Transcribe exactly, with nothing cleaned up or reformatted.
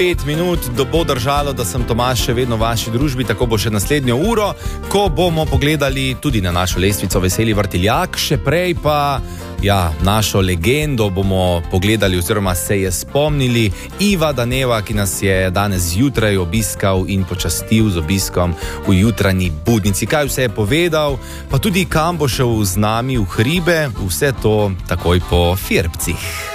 pet minut, da bo držalo, da sem Tomaž še vedno v vaši družbi, tako bo še naslednjo uro, ko bomo pogledali tudi na našo lestvico Veseli vrtiljak, še prej pa ja, našo legendo bomo pogledali oziroma se je spomnili Iva Daneva, ki nas je danes zjutraj obiskal in počastil z obiskom v jutranji budnici. Kaj vse je povedal, pa tudi kam bo šel z nami v hribe, vse to takoj po Firbcih.